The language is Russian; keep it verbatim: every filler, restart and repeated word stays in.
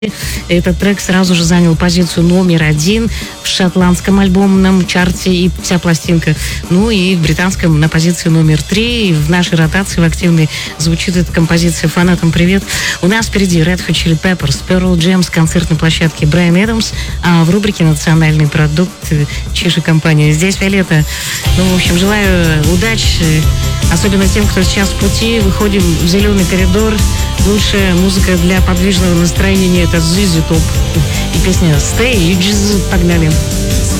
Этот трек сразу же занял позицию номер один в шотландском альбомном чарте и вся пластинка. Ну и в британском на позиции номер три. И в нашей ротации в активной звучит эта композиция «Фанатам привет». У нас впереди Red Hot Chili Peppers, Pearl Jam с концертной площадки Брайан Эдамс, а в рубрике «Национальный продукт» Чиж и компания. Здесь Виолетта. Ну, в общем, желаю удачи, особенно тем, кто сейчас в пути. Выходим в зеленый коридор. Лучшая музыка для подвижного настроения — это зэ зэ Top и песня «Stay». You just... Погнали.